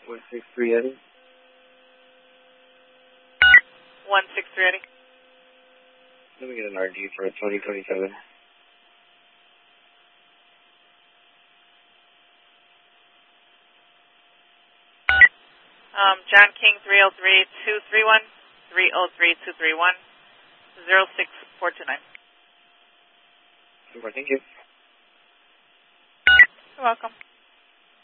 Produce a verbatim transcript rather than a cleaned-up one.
one six three Eddie. one six three Eddie. Let me get an R D for a twenty twenty-seven. Um, John King, three oh three, two three one, three oh three, two three one, zero six four two nine. Super, thank you. You're welcome.